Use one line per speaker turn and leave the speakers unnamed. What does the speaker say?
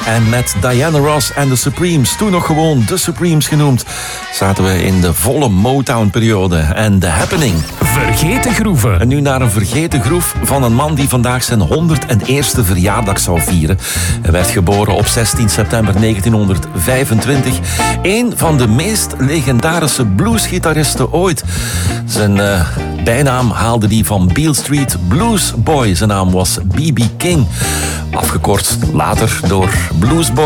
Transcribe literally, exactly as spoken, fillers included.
En met Diana Ross en de Supremes, toen nog gewoon de Supremes genoemd, zaten we in de volle Motown-periode en The Happening.
Vergeten groeven.
En nu naar een vergeten groef van een man die vandaag zijn honderdéérste verjaardag zou vieren. Hij werd geboren op zestien september negentienhonderdvijfentwintig. Een van de meest legendarische bluesgitaristen ooit. Zijn uh, bijnaam haalde hij van Beale Street Blues Boy. Zijn naam was B B King. Afgekort later door Blues Boy.